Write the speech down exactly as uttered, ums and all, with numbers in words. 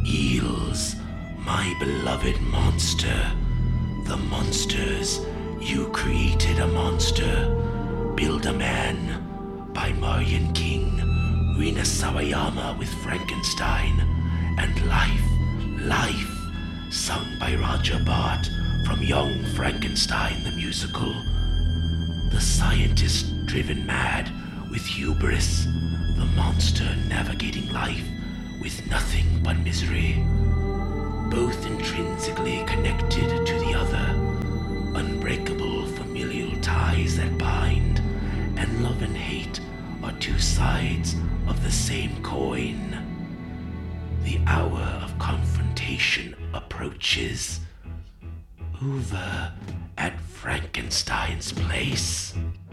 Eels, my beloved monster. The monsters. You created a monster. Build a Man by Marion King. Rina Sawayama with Frankenstein. And Life, Life, sung by Roger Bart from Young Frankenstein the musical. The scientist driven mad with hubris. The monster navigating life with nothing but misery. Both intrinsically connected to the other. Unbreakable familial ties that bind. And love and hate are two sides of the same coin. The hour of confrontation approaches. Over at Frankenstein's place.